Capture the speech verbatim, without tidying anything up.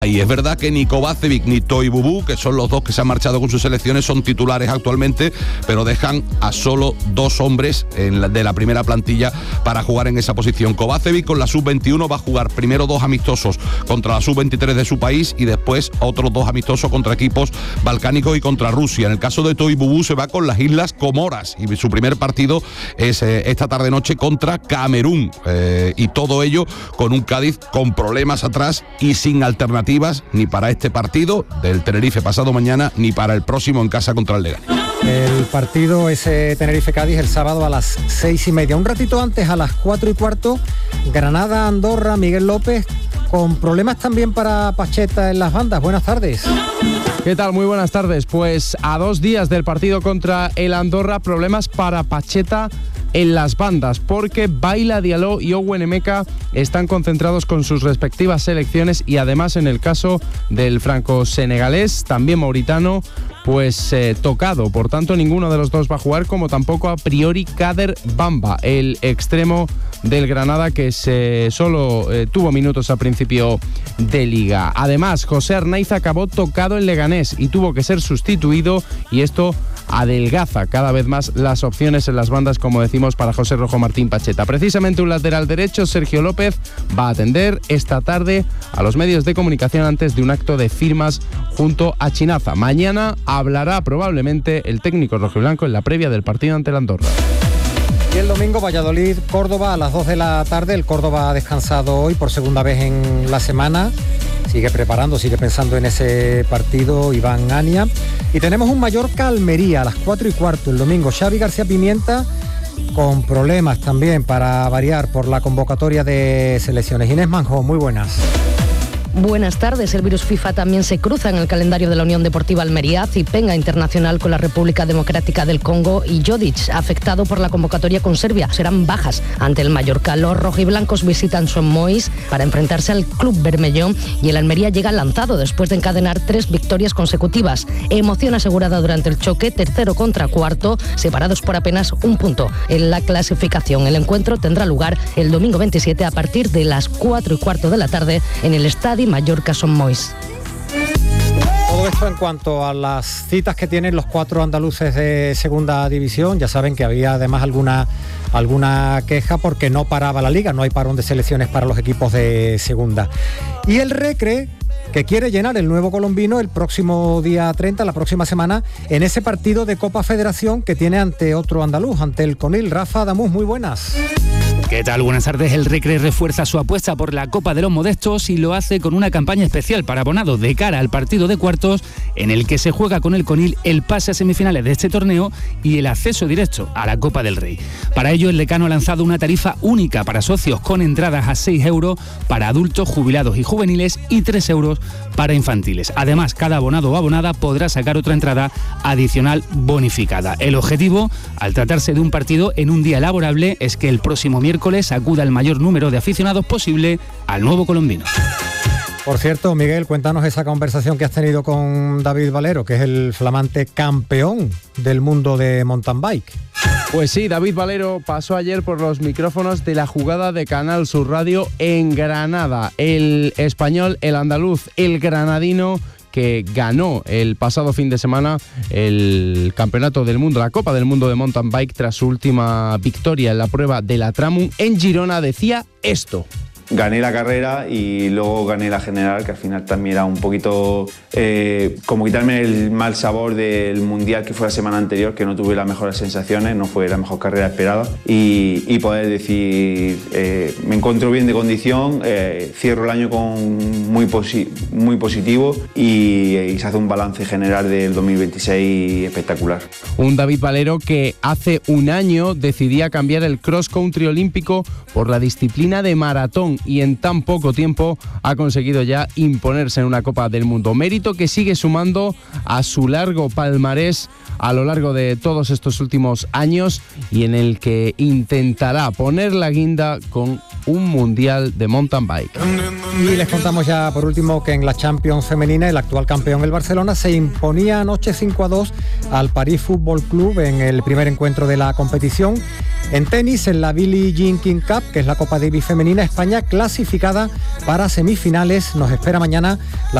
Y es verdad que ni Kovacevic ni Toivobu, que son los dos que se han marchado con sus selecciones, son titulares actualmente, pero dejan a solo dos hombres en la, de la primera plantilla para jugar en esa posición. Kovacevic con la sub veintiuno va a jugar primero dos amistosos contra la sub veintitrés de su país y después otros dos amistosos contra equipos balcánicos y contra Rusia. En el caso de Toivobu se va con las Islas Comoras y su primer partido es eh, esta tarde-noche contra Camerún. Eh, y todo ello con un Cádiz con problemas atrás y sin alternativa ni para este partido del Tenerife pasado mañana ni para el próximo en casa contra el Leganés. El partido ese Tenerife-Cádiz el sábado a las seis y media. Un ratito antes, a las cuatro y cuarto, Granada-Andorra. Miguel López, con problemas también para Pacheta en las bandas. Buenas tardes. ¿Qué tal? Muy buenas tardes. Pues a dos días del partido contra el Andorra, problemas para Pacheta en las bandas, porque Baila Diallo y Owen Emeka están concentrados con sus respectivas selecciones y además en el caso del franco-senegalés, también mauritano, pues eh, tocado. Por tanto, ninguno de los dos va a jugar, como tampoco a priori Kader Bamba, el extremo del Granada, que se solo eh, tuvo minutos a principio de liga. Además, José Arnaiz acabó tocado en Leganés y tuvo que ser sustituido, y esto adelgaza cada vez más las opciones en las bandas, como decimos, para José Rojo Martín Pacheta. Precisamente un lateral derecho, Sergio López, va a atender esta tarde a los medios de comunicación antes de un acto de firmas junto a Chinaza. Mañana hablará probablemente el técnico rojiblanco en la previa del partido ante el Andorra. Y el domingo, Valladolid-Córdoba a las dos de la tarde. El Córdoba ha descansado hoy por segunda vez en la semana. Sigue preparando, sigue pensando en ese partido Iván Ania. Y tenemos un Mallorca-Almería a las cuatro y cuarto el domingo. Xavi García Pimienta con problemas también para variar por la convocatoria de selecciones. Inés Manjón, muy buenas. Buenas tardes. El virus FIFA también se cruza en el calendario de la Unión Deportiva Almería. Zipenga internacional con la República Democrática del Congo y Jodic afectado por la convocatoria con Serbia. Serán bajas ante el Mallorca. Los rojiblancos visitan Son Mois para enfrentarse al Club Bermellón y el Almería llega lanzado después de encadenar tres victorias consecutivas. Emoción asegurada durante el choque, tercero contra cuarto, separados por apenas un punto en la clasificación. El encuentro tendrá lugar el domingo veintisiete a partir de las cuatro y cuarto de la tarde en el Estadio Mallorca Son Mois. Todo esto en cuanto a las citas que tienen los cuatro andaluces de segunda división. Ya saben que había además alguna, alguna queja porque no paraba la liga, no hay parón de selecciones para los equipos de segunda. Y el Recre, que quiere llenar el Nuevo Colombino el próximo día treinta, la próxima semana, en ese partido de Copa Federación que tiene ante otro andaluz, ante el Conil. Rafa Adamuz, muy buenas. ¿Qué tal? Buenas tardes. El Recre refuerza su apuesta por la Copa de los Modestos y lo hace con una campaña especial para abonados de cara al partido de cuartos en el que se juega con el Conil el pase a semifinales de este torneo y el acceso directo a la Copa del Rey. Para ello, el decano ha lanzado una tarifa única para socios con entradas a seis euros para adultos, jubilados y juveniles y tres euros para infantiles. Además, cada abonado o abonada podrá sacar otra entrada adicional bonificada. El objetivo, al tratarse de un partido en un día laborable, es que el próximo miércoles acuda el mayor número de aficionados posible al Nuevo Colombino. Por cierto, Miguel, cuéntanos esa conversación que has tenido con David Valero, que es el flamante campeón del mundo de mountain bike. Pues sí, David Valero pasó ayer por los micrófonos de la jugada de Canal Sur Radio en Granada. El español, el andaluz, el granadino, que ganó el pasado fin de semana el Campeonato del Mundo, la Copa del Mundo de Mountain Bike, tras su última victoria en la prueba de la Tramum en Girona, decía esto. Gané la carrera y luego gané la general, que al final también era un poquito eh, como quitarme el mal sabor del mundial que fue la semana anterior, que no tuve las mejores sensaciones, no fue la mejor carrera esperada, y, y poder decir, eh, me encuentro bien de condición, eh, cierro el año con muy, posi- muy positivo y, y se hace un balance general del dos mil veintiséis espectacular. Un David Valero que hace un año decidía cambiar el cross country olímpico por la disciplina de maratón, y en tan poco tiempo ha conseguido ya imponerse en una Copa del Mundo. Mérito que sigue sumando a su largo palmarés a lo largo de todos estos últimos años y en el que intentará poner la guinda con un mundial de mountain bike. Y les contamos ya por último que en la Champions femenina el actual campeón, el Barcelona, se imponía anoche cinco a dos al París Fútbol Club en el primer encuentro de la competición. En tenis, en la Billie Jean King Cup, que es la Copa Davis femenina, España clasificada para semifinales. Nos espera mañana la